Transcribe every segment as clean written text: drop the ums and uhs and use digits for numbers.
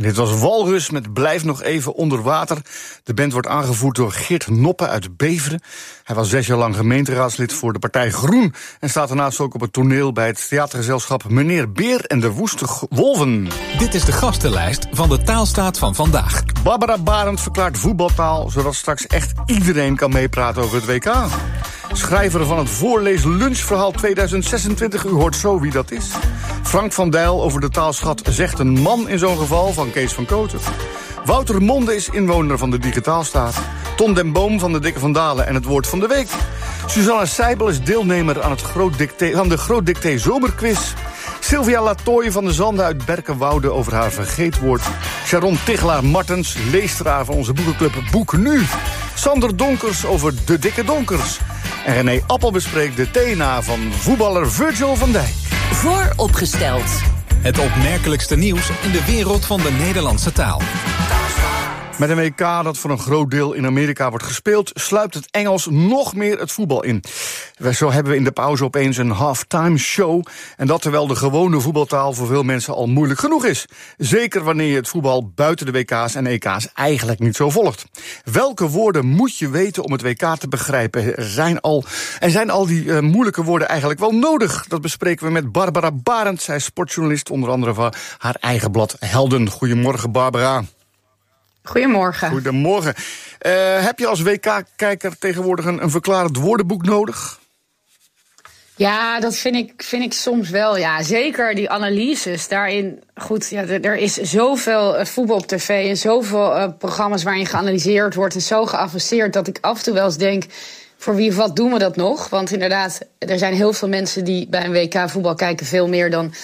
Dit was Walrus met Blijf nog even onder water. De band wordt aangevoerd door Geert Noppen uit Beveren. Hij was 6 jaar lang gemeenteraadslid voor de partij Groen en staat daarnaast ook op het toneel bij het theatergezelschap Meneer Beer en de Woeste Wolven. Dit is de gastenlijst van de Taalstaat van vandaag. Barbara Barend verklaart voetbaltaal, zodat straks echt iedereen kan meepraten over het WK. Schrijver van het voorlees-lunchverhaal 2026, u hoort zo wie dat is. Frank van Dijl over de taalschat zegt een man in zo'n geval van Kees van Kooten. Wouter Monde is inwoner van de Digitaalstaat. Ton den Boom van de Dikke van Dalen en het woord van de week. Suzanne Seibel is deelnemer aan de Groot Dicté Zomerquiz. Sylvia Latoy van de Zanden uit Berkenwoude over haar vergeetwoord. Sharon Tichelaar-Martens, leesteraar van onze boekenclub Boek Nu. Sander Donkers over de Dikke Donkers. En René Appel bespreekt de TNA van voetballer Virgil van Dijk. Vooropgesteld. Het opmerkelijkste nieuws in de wereld van de Nederlandse taal. Met een WK dat voor een groot deel in Amerika wordt gespeeld, sluipt het Engels nog meer het voetbal in. Zo hebben we in de pauze opeens een halftime show. En dat terwijl de gewone voetbaltaal voor veel mensen al moeilijk genoeg is. Zeker wanneer je het voetbal buiten de WK's en EK's eigenlijk niet zo volgt. Welke woorden moet je weten om het WK te begrijpen? Zijn al die moeilijke woorden eigenlijk wel nodig? Dat bespreken we met Barbara Barend. Zij is sportjournalist, onder andere van haar eigen blad Helden. Goedemorgen, Barbara. Goedemorgen. Goedemorgen. Heb je als WK-kijker tegenwoordig een verklarend woordenboek nodig? Ja, dat vind ik soms wel. Ja, zeker die analyses daarin. Goed, ja, er is zoveel voetbal op tv en zoveel programma's waarin geanalyseerd wordt en zo geavanceerd dat ik af en toe wel eens denk, voor wie of wat doen we dat nog? Want inderdaad, er zijn heel veel mensen die bij een WK voetbal kijken veel meer dan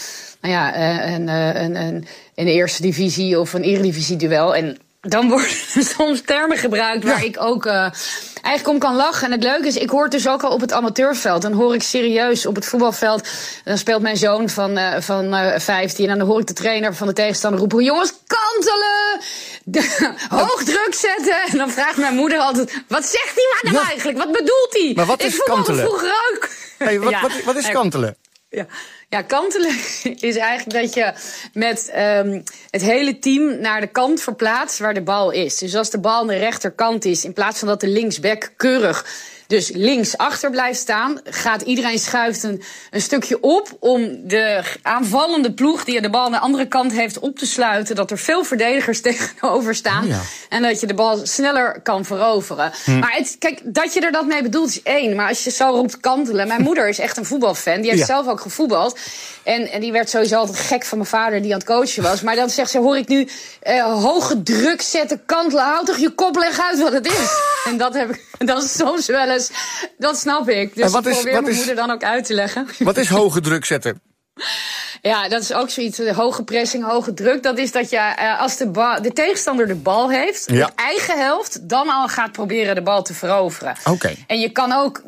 een eerste divisie of een eredivisie duel. En dan worden soms termen gebruikt waar ik ook eigenlijk om kan lachen. En het leuke is, ik hoor het dus ook al op het amateurveld. Dan hoor ik serieus op het voetbalveld. Dan speelt mijn zoon van 15. En dan hoor ik de trainer van de tegenstander roepen: jongens, kantelen! Hoog druk zetten. En dan vraagt mijn moeder altijd: wat zegt die man nou eigenlijk? Wat bedoelt hij? Maar wat is kantelen? Vroeger ook. Hey, wat is kantelen? Ja, kantelen is eigenlijk dat je met het hele team naar de kant verplaatst waar de bal is. Dus als de bal aan de rechterkant is, in plaats van dat de linksback keurig dus links achter blijft staan, gaat iedereen schuift een stukje op om de aanvallende ploeg die de bal aan de andere kant heeft op te sluiten, dat er veel verdedigers tegenover staan en dat je de bal sneller kan veroveren. Maar kijk, dat je er dat mee bedoelt is één, maar als je zo roept kantelen, mijn moeder is echt een voetbalfan, die heeft zelf ook gevoetbald en die werd sowieso altijd gek van mijn vader die aan het coachen was, maar dan zegt ze, hoor ik nu hoge druk zetten, kantelen, houd toch je kop, leg uit wat het is. En dat heb ik dan soms wel eens. Dat snap ik. Dus ik probeer mijn moeder dan ook uit te leggen. Wat is hoge druk zetten? Ja, dat is ook zoiets. Hoge pressing, hoge druk. Dat is dat je als de tegenstander de bal heeft, op eigen helft, dan al gaat proberen de bal te veroveren. Okay. En je kan ook,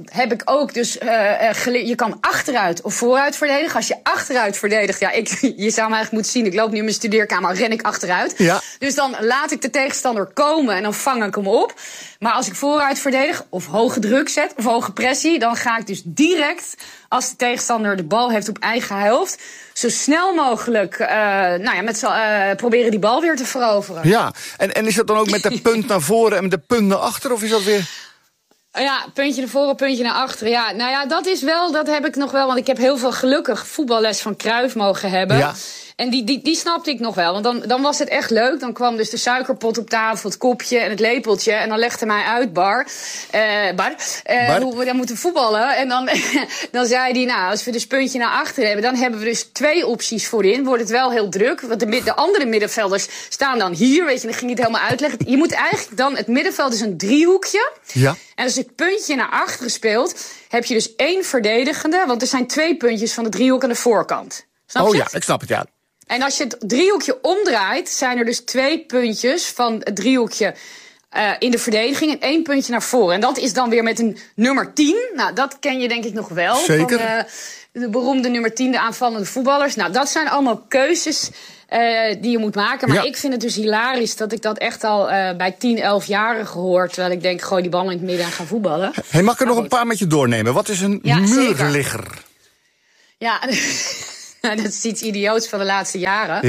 je kan achteruit of vooruit verdedigen. Als je achteruit verdedigt, je zou me eigenlijk moeten zien, ik loop nu in mijn studeerkamer, ren ik achteruit. Ja. Dus dan laat ik de tegenstander komen en dan vang ik hem op. Maar als ik vooruit verdedig, of hoge druk zet, of hoge pressie, dan ga ik dus direct, als de tegenstander de bal heeft op eigen helft, zo snel mogelijk proberen die bal weer te veroveren. Ja, en is dat dan ook met de punt naar voren en met de punt naar achter, of is dat weer? Ja, puntje naar voren, puntje naar achteren. Ja, nou ja, dat heb ik nog wel, want ik heb heel veel gelukkig voetballes van Cruijff mogen hebben. Ja. En die snapte ik nog wel, want dan was het echt leuk. Dan kwam dus de suikerpot op tafel, het kopje en het lepeltje. En dan legde mij uit, Bar, hoe we dan moeten voetballen. En dan zei hij, als we dus puntje naar achter hebben, dan hebben we dus 2 opties voorin. Wordt het wel heel druk, want de andere middenvelders staan dan hier, weet je. Dan ging hij het helemaal uitleggen. Je moet eigenlijk dan, het middenveld is een driehoekje. Ja. En als het puntje naar achteren speelt, heb je dus 1 verdedigende. Want er zijn 2 puntjes van de driehoek aan de voorkant. Snap je? Ja, ik snap het, ja. En als je het driehoekje omdraait, zijn er dus 2 puntjes van het driehoekje in de verdediging en 1 puntje naar voren. En dat is dan weer met een nummer 10. Nou, dat ken je denk ik nog wel. Zeker. Van de beroemde nummer 10, de aanvallende voetballers. Nou, dat zijn allemaal keuzes die je moet maken. Maar ik vind het dus hilarisch dat ik dat echt al bij 10, 11-jarigen hoor. Terwijl ik denk, gooi die bal in het midden en ga voetballen. Hey, mag ik er nog een paar met je doornemen? Wat is een muurligger? Ja, dat is iets idioots van de laatste jaren. Ja.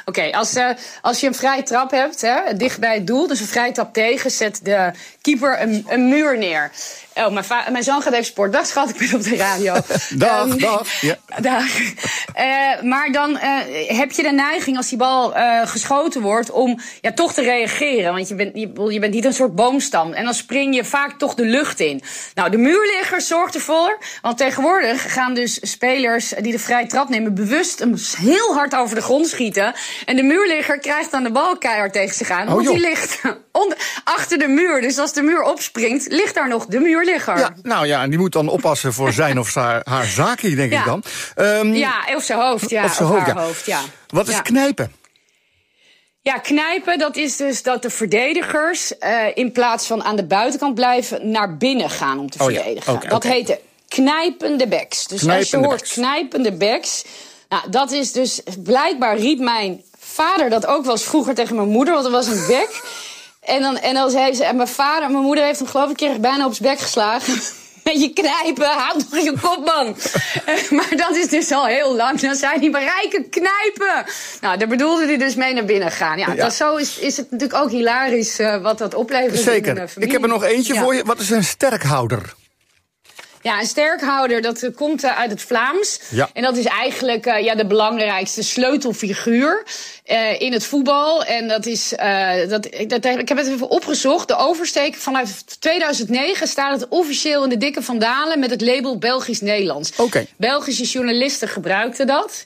Oké, als je een vrije trap hebt, dicht bij het doel, dus een vrije trap tegen, zet de keeper een muur neer. Oh, mijn zoon gaat even sport. Dag schat, ik ben op de radio. Dag. Ja. Dag. Maar dan heb je de neiging, als die bal geschoten wordt, om toch te reageren. Want je bent niet een soort boomstam. En dan spring je vaak toch de lucht in. Nou, de muurligger zorgt ervoor. Want tegenwoordig gaan dus spelers die de vrije trap nemen bewust hem heel hard over de grond schieten. En de muurligger krijgt dan de bal keihard tegen zich aan. Want die ligt achter de muur. Dus als de muur opspringt, ligt daar nog de muurligger. Ja, en die moet dan oppassen voor zijn of haar zaakje, denk ik dan. Of zijn hoofd, of haar hoofd, ja. Wat is knijpen? Ja, knijpen, dat is dus dat de verdedigers in plaats van aan de buitenkant blijven, naar binnen gaan om te verdedigen. Dat heet knijpende backs. Dus als je hoort knijpende backs, nou, dat is dus, blijkbaar riep mijn vader dat ook wel eens vroeger tegen mijn moeder, want er was een back. En dan zei ze, mijn moeder heeft hem geloof ik een keer bijna op zijn bek geslagen. Met je knijpen, houd toch je kop, man. Maar dat is dus al heel lang. Dan zijn die bereiken knijpen. Nou, daar bedoelde hij dus mee naar binnen gaan. Ja. Zo is het natuurlijk ook hilarisch wat dat oplevert. Zeker. In een familie. Ik heb er nog eentje voor je. Wat is een sterkhouder? Ja, een sterkhouder, dat komt uit het Vlaams. Ja. En dat is eigenlijk de belangrijkste sleutelfiguur in het voetbal. En dat is, ik heb het even opgezocht. De oversteek vanuit 2009 staat het officieel in de dikke vandalen met het label Belgisch-Nederlands. Okay. Belgische journalisten gebruikten dat.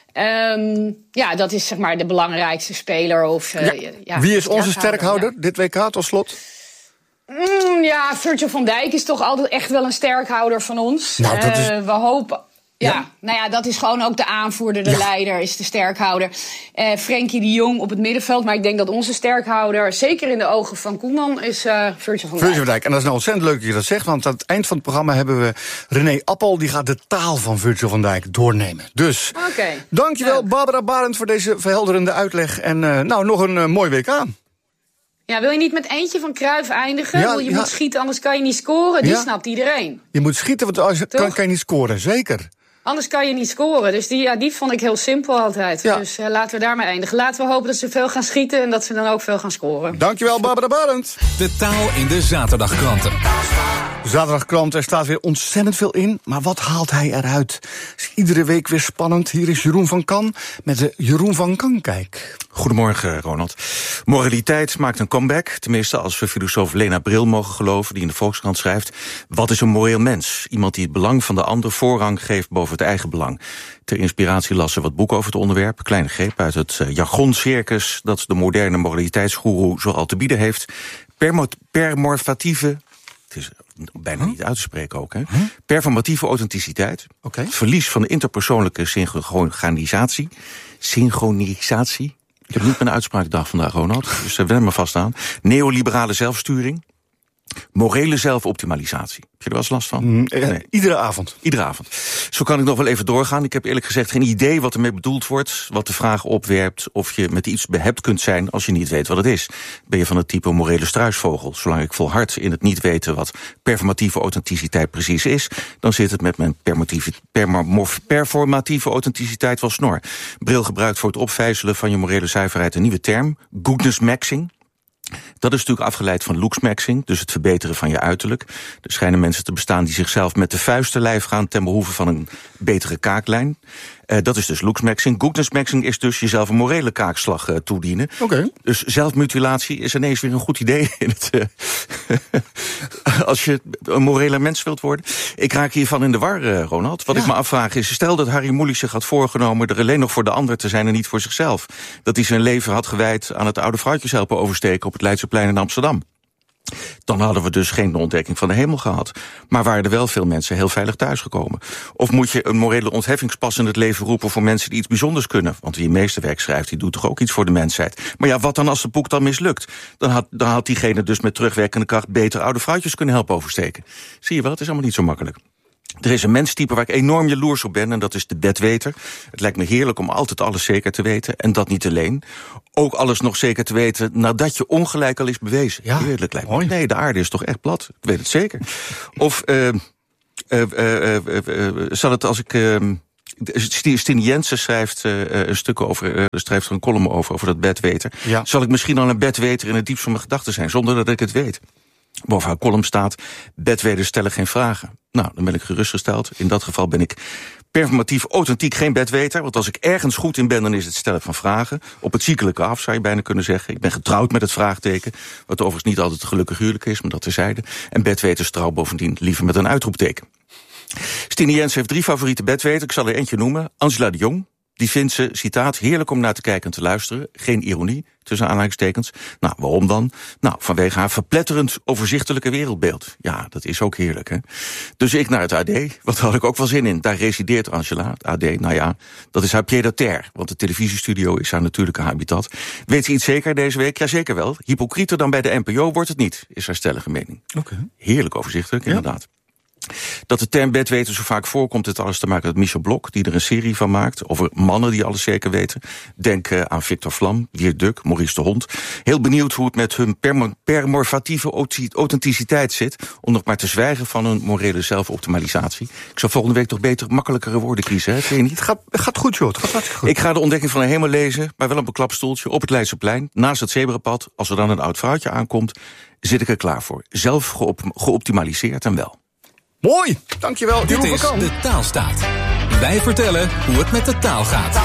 Dat is zeg maar de belangrijkste speler. Wie is onze sterkhouder dit WK tot slot? Virgil van Dijk is toch altijd echt wel een sterkhouder van ons. Nou, dat is... We hopen... dat is gewoon ook de aanvoerder, de leider, is de sterkhouder. Frenkie de Jong op het middenveld. Maar ik denk dat onze sterkhouder, zeker in de ogen van Koeman, is Virgil van Dijk. En dat is nou ontzettend leuk dat je dat zegt. Want aan het eind van het programma hebben we René Appel. Die gaat de taal van Virgil van Dijk doornemen. Dus, dankjewel Barbara Barend voor deze verhelderende uitleg. En nog een mooi WK. Ja, wil je niet met eentje van Cruijff eindigen? Je moet schieten, anders kan je niet scoren. Die snapt iedereen. Je moet schieten, want als je kan je niet scoren, zeker. Anders kan je niet scoren. Dus die vond ik heel simpel altijd. Ja. Dus laten we daarmee eindigen. Laten we hopen dat ze veel gaan schieten en dat ze dan ook veel gaan scoren. Dankjewel, Barbara Barend. De taal in de zaterdagkranten. Zaterdagkrant, er staat weer ontzettend veel in. Maar wat haalt hij eruit? Is iedere week weer spannend. Hier is Jeroen van Kan met de Jeroen van Kan-kijk. Goedemorgen, Ronald. Moraliteit maakt een comeback. Tenminste, als we filosoof Lena Bril mogen geloven, die in de Volkskrant schrijft: wat is een moreel mens? Iemand die het belang van de ander voorrang geeft boven het eigen belang. Ter inspiratie las ze wat boeken over het onderwerp. Kleine greep uit het jargoncircus dat de moderne moraliteitsgoeroe zoal te bieden heeft. Performatieve... Het is bijna niet uit te spreken ook, hè? Performatieve authenticiteit. Verlies van de interpersoonlijke synchronisatie. Ik heb niet mijn uitspraakdag vandaag, Ronald, dus wen me vast aan. Neoliberale zelfsturing. Morele zelfoptimalisatie. Heb je er wel eens last van? Nee. Iedere avond. Iedere avond. Zo kan ik nog wel even doorgaan. Ik heb eerlijk gezegd geen idee wat ermee bedoeld wordt. Wat de vraag opwerpt of je met iets behept kunt zijn als je niet weet wat het is. Ben je van het type morele struisvogel? Zolang ik volhard in het niet weten wat performatieve authenticiteit precies is, dan zit het met mijn performatieve authenticiteit wel snor. Bril gebruikt voor het opvijzelen van je morele zuiverheid een nieuwe term. Goodness maxing. Dat is natuurlijk afgeleid van looksmaxing, dus het verbeteren van je uiterlijk. Er schijnen mensen te bestaan die zichzelf met de vuist te lijf gaan ten behoeve van een betere kaaklijn. Dat is dus looksmaxing. Goodnessmaxing is dus jezelf een morele kaakslag toedienen. Dus zelfmutilatie is ineens weer een goed idee in het, als je een morele mens wilt worden. Ik raak hiervan in de war, Ronald. Wat ik me afvraag is, stel dat Harry Mulisch zich had voorgenomen er alleen nog voor de ander te zijn en niet voor zichzelf. Dat hij zijn leven had gewijd aan het oude vrouwtjes helpen oversteken op het Leidseplein in Amsterdam. Dan hadden we dus geen ontdekking van de hemel gehad. Maar waren er wel veel mensen heel veilig thuisgekomen. Of moet je een morele ontheffingspas in het leven roepen voor mensen die iets bijzonders kunnen? Want wie meesterwerk schrijft, die doet toch ook iets voor de mensheid. Maar ja, wat dan als het boek dan mislukt? Dan had diegene dus met terugwerkende kracht beter oude vrouwtjes kunnen helpen oversteken. Zie je wel, het is allemaal niet zo makkelijk. Er is een menstype waar ik enorm jaloers op ben en dat is de bedweter. Het lijkt me heerlijk om altijd alles zeker te weten en dat niet alleen. Ook alles nog zeker te weten nadat je ongelijk al is bewezen. Ja, heerlijk lijkt me. Nee, de aarde is toch echt plat. Ik weet het zeker. Of zal het als ik Stine Jensen schrijft een stuk over, schrijft er een column over dat bedweter. Ja. Zal ik misschien al een bedweter in het diepst van mijn gedachten zijn, zonder dat ik het weet? Boven haar column staat, bedweters stellen geen vragen. Nou, dan ben ik gerustgesteld. In dat geval ben ik performatief authentiek geen bedweter. Want als ik ergens goed in ben, dan is het stellen van vragen. Op het ziekelijke af, zou je bijna kunnen zeggen. Ik ben getrouwd met het vraagteken. Wat overigens niet altijd gelukkig huwelijk is, maar dat terzijde. En bedweters trouw bovendien liever met een uitroepteken. Stine Jensen heeft 3 favoriete bedweters. Ik zal er eentje noemen. Angela de Jong. Die vindt ze, citaat, heerlijk om naar te kijken en te luisteren. Geen ironie, tussen aanhalingstekens. Nou, waarom dan? Nou, vanwege haar verpletterend overzichtelijke wereldbeeld. Ja, dat is ook heerlijk, hè? Dus ik naar het AD, want daar had ik ook wel zin in. Daar resideert Angela, het AD, nou ja, dat is haar pied-à-terre. Want de televisiestudio is haar natuurlijke habitat. Weet ze iets zeker deze week? Jazeker wel. Hypocrieter dan bij de NPO wordt het niet, is haar stellige mening. Okay. Heerlijk overzichtelijk, inderdaad. Dat de term bedweter zo vaak voorkomt, heeft alles te maken met Michel Blok, die er een serie van maakt over mannen die alles zeker weten. Denk aan Victor Vlam, Wiert Duk, Maurice de Hond. Heel benieuwd hoe het met hun performatieve authenticiteit zit, om nog maar te zwijgen van hun morele zelfoptimalisatie. Ik zou volgende week toch beter makkelijkere woorden kiezen, hè? Vind je niet? Het gaat goed, joh. Het gaat hartstikke goed. Ik ga de ontdekking van een hemel lezen, maar wel op een klapstoeltje op het Leidseplein, naast het zebrapad. Als er dan een oud vrouwtje aankomt, zit ik er klaar voor. Zelf geoptimaliseerd en wel. Mooi, dankjewel. Dit is De Taalstaat. Wij vertellen hoe het met de taal gaat.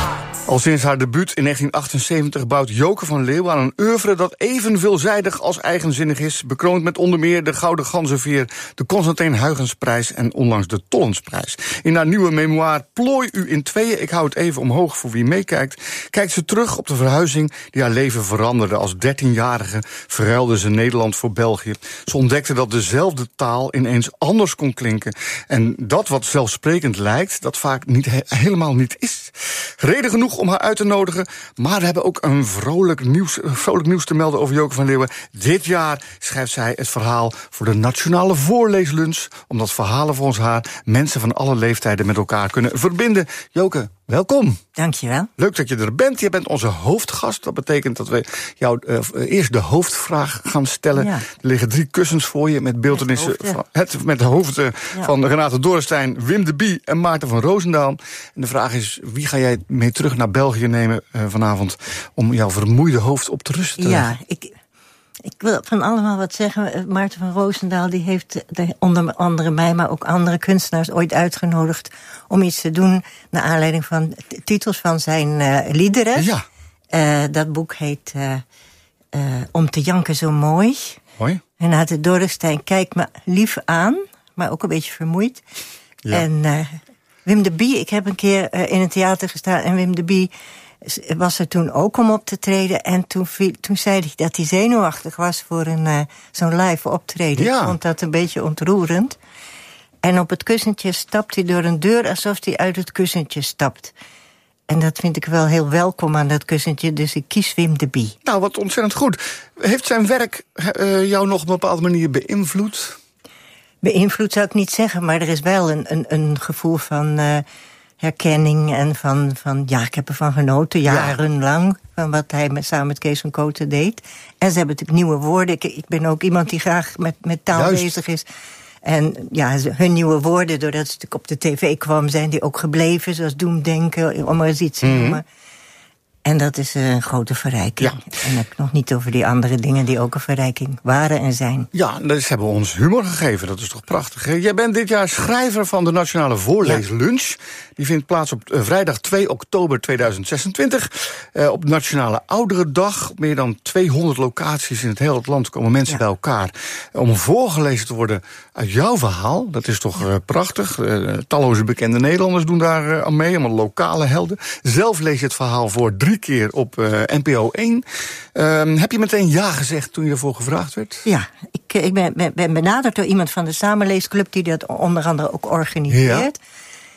Al sinds haar debuut in 1978 bouwt Joke van Leeuwen aan een oeuvre dat even veelzijdig als eigenzinnig is. Bekroond met onder meer de Gouden Ganzenveer, de Constantijn Huygensprijs en onlangs de Tollensprijs. In haar nieuwe memoir Plooi u in tweeën, ik hou het even omhoog voor wie meekijkt, kijkt ze terug op de verhuizing die haar leven veranderde. Als 13-jarige verruilde ze Nederland voor België. Ze ontdekte dat dezelfde taal ineens anders kon klinken. En dat wat zelfsprekend lijkt, dat vaak helemaal niet is. Reden genoeg om haar uit te nodigen. Maar we hebben ook een vrolijk nieuws te melden over Joke van Leeuwen. Dit jaar schrijft zij het verhaal voor de Nationale Voorleeslunch, omdat verhalen volgens haar mensen van alle leeftijden met elkaar kunnen verbinden. Joke, welkom. Dankjewel. Leuk dat je er bent. Je bent onze hoofdgast. Dat betekent dat we jou eerst de hoofdvraag gaan stellen. Ja. Er liggen 3 kussens voor je met beeltenissen met de hoofden van Renate Dorrestein, Wim de Bie en Maarten van Roosendaal. En de vraag is, wie ga jij mee terug naar België nemen vanavond om jouw vermoeide hoofd op te rusten te leggen? Ja, ik wil van allemaal wat zeggen. Maarten van Roosendaal die heeft onder andere mij, maar ook andere kunstenaars ooit uitgenodigd om iets te doen naar aanleiding van titels van zijn liederen. Ja. Dat boek heet Om te janken zo mooi. Hoi. Renate Dorrestein kijkt me lief aan, maar ook een beetje vermoeid. Ja. En Wim de Bie, ik heb een keer in het theater gestaan en Wim de Bie was er toen ook om op te treden. En toen zei hij dat hij zenuwachtig was voor zo'n live optreden. Ja. Ik vond dat een beetje ontroerend. En op het kussentje stapt hij door een deur alsof hij uit het kussentje stapt. En dat vind ik wel heel welkom aan dat kussentje, dus ik kies Wim de Bie. Nou, wat ontzettend goed. Heeft zijn werk jou nog op een bepaalde manier beïnvloed? Beïnvloed zou ik niet zeggen, maar er is wel een gevoel van herkenning en van ja, ik heb ervan genoten, jarenlang, van wat hij samen met Kees van Kooten deed. En ze hebben natuurlijk nieuwe woorden. Ik ben ook iemand die graag met taal bezig is. En ja, hun nieuwe woorden, doordat ze natuurlijk op de tv kwam, zijn die ook gebleven, zoals doemdenken, om maar eens iets te noemen. En dat is een grote verrijking. Ja. En dan heb ik nog niet over die andere dingen die ook een verrijking waren en zijn. Ja, dus hebben we ons humor gegeven. Dat is toch prachtig, hè? Jij bent dit jaar schrijver van de Nationale Voorleeslunch. Ja. Die vindt plaats op vrijdag 2 oktober 2026. Op Nationale Ouderendag. Op meer dan 200 locaties in het hele land komen mensen bij elkaar om voorgelezen te worden uit jouw verhaal. Dat is toch prachtig. Talloze bekende Nederlanders doen daar aan mee. Allemaal lokale helden. Zelf lees je het verhaal voor 3 keer op NPO 1. Heb je meteen ja gezegd toen je ervoor gevraagd werd? Ja, ik ben benaderd door iemand van de Samenleesclub die dat onder andere ook organiseert. Ja.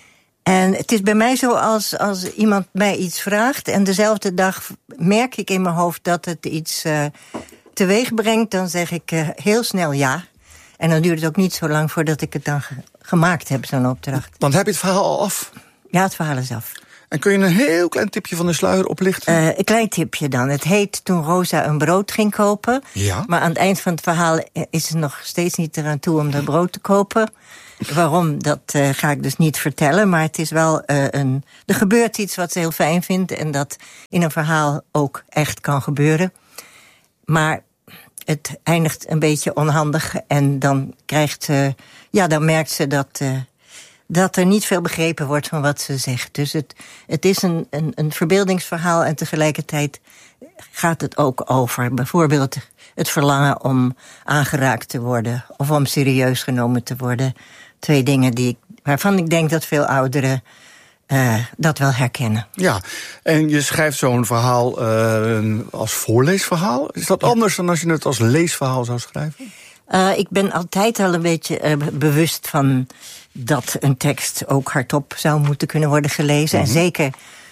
En het is bij mij zo als iemand mij iets vraagt en dezelfde dag merk ik in mijn hoofd dat het iets teweeg brengt, dan zeg ik heel snel ja. En dan duurt het ook niet zo lang voordat ik het dan gemaakt heb, zo'n opdracht. Want heb je het verhaal al af? Ja, het verhaal is af. En kun je een heel klein tipje van de sluier oplichten? Een klein tipje dan. Het heet Toen Rosa een brood ging kopen. Ja. Maar aan het eind van het verhaal is ze nog steeds niet eraan toe om dat brood te kopen. Waarom, dat ga ik dus niet vertellen. Maar het is wel er gebeurt iets wat ze heel fijn vindt. En dat in een verhaal ook echt kan gebeuren. Maar het eindigt een beetje onhandig. En dan dan merkt ze dat er niet veel begrepen wordt van wat ze zegt. Dus het is een verbeeldingsverhaal. En tegelijkertijd gaat het ook over bijvoorbeeld het verlangen om aangeraakt te worden. Of om serieus genomen te worden. 2 dingen waarvan ik denk dat veel ouderen dat wel herkennen. Ja, en je schrijft zo'n verhaal als voorleesverhaal. Is dat anders dan als je het als leesverhaal zou schrijven? Ik ben altijd al een beetje bewust van dat een tekst ook hardop zou moeten kunnen worden gelezen. En zeker